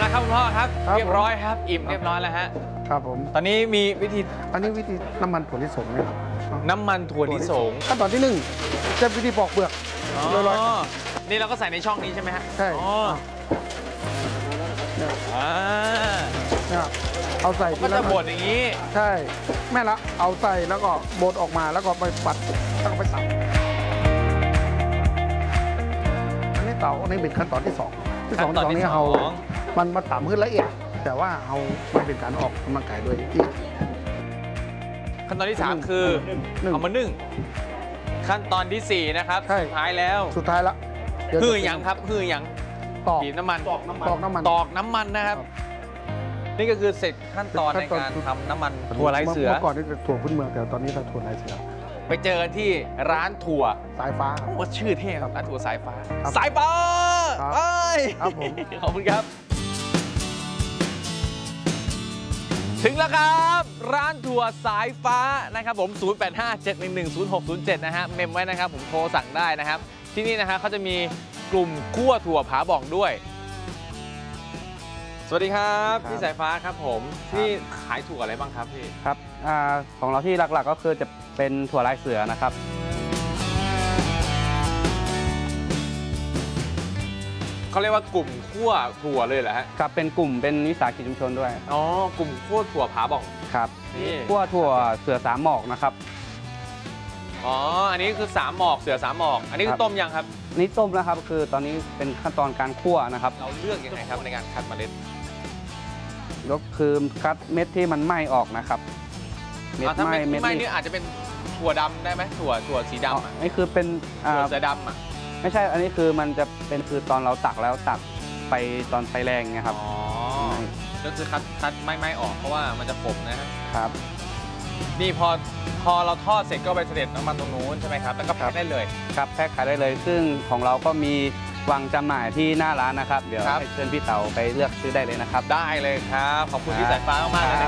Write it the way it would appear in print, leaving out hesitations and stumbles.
ครับคุณพ่อครับเรียบร้อยครับอิ่มเรียบร้อยแล้วฮะครับผมตอนนี้มีวิธีอันนี้วิธีน้ำมันถั่วลิสงนะครับน้ำมันถั่วลิสงขั้นตอนที่1จะวิธีปอกเปลือกร้อยนี่เราก็ใส่ในช่องนี้ใช่ไหมฮะใช่เนี่ยเอาใส่ก็จะบดอย่างนี้ใช่แม่ละเอาใส่แล้วก็บดออกมาแล้วก็ไปปัดแล้วก็ไปสับอันนี้อันนี้เป็นขั้นตอนที่2ที่2ตอนนี้เอามันมาตำขึ้นละเอียดแต่ว่าเอามันเป็นการออกกำลังกายด้วยอีกขั้นตอนที่3คือเอามานึ่งขั้นตอนที่4นะครับสุดท้ายแล้วสุดท้ายละคืออย่างครับคืออย่างบีบน้ำมันตอกน้ำมันนะครับนี่ก็คือเสร็จขั้นตอนในการทำน้ำมันถั่วลายเสือเมื่อก่อนนี่จะถั่วพื้นเมืองแต่ตอนนี้เราถั่วลายเสือไปเจอกันที่ร้านถั่วสายฟ้าว่าชื่อเท่ครับร้านถั่วสายฟ้าสายฟ้าครับผมขอบคุณครับถึงแล้วครับร้านถั่วสายฟ้านะครับผม0857110607นะฮะเมมไว้นะครับผมโทรสั่งได้นะครับที่นี่นะฮะเขาจะมีกลุ่มคั่วถั่วผาบ่องด้วยสวัสดีครับพี่สายฟ้าครับผมที่ขายถั่วอะไรบ้างครับพี่ครับของเราที่หลักๆก็คือจะเป็นถั่วลายเสือนะครับเขาเรียกว่ากลุ่มคั่วถั่วเลยเหรอฮะครับเป็นกลุ่มเป็นวิสาหกิจชุมชนด้วยอ๋อกลุ่มคั่วถั่วผาบ่องครับนี่คั่วถั่วเสือ3หมอกนะครับอ๋ออันนี้คือ3หมอกเสือ3หมอกอันนี้คือต้มยังครับนี่ต้มแล้วครับคือตอนนี้เป็นขั้นตอนการคั่วนะครับเราเลือกยังไงครับในการคัดเมล็ดก็คือคัดเม็ดที่มันไหม้ออกนะครับเม็ดไหม้นี่อาจจะเป็นถั่วดำได้ไหมถั่วสีดำนี่คือเป็นถั่วเสือดำอ่ะไม่ใช่อันนี้คือมันจะเป็นคือตอนเราตักแล้วตักไปตอนไฟแรงไงครับอ๋อก็คือคัดไม่ออกเพราะว่ามันจะขมนะครับนี่พอเราทอดเสร็จก็ไปเสด็จน้ำมันตรงนู้นใช่ไหมครับแล้วก็แพ็คได้เลยครับแพ็คขายได้เลยซึ่งของเราก็มีวางจำหน่ายที่หน้าร้านนะครับเดี๋ยวให้เชิญพี่เต๋าไปเลือกซื้อได้เลยนะครับได้เลยครับขอบคุณพี่สายฟ้ามากๆเลยนะครับ